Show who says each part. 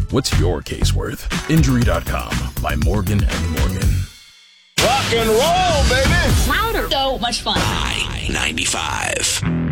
Speaker 1: What's your case worth? Injury.com by Morgan & Morgan.
Speaker 2: Rock and roll, baby!
Speaker 3: Louder.
Speaker 4: So much fun.
Speaker 5: I-95.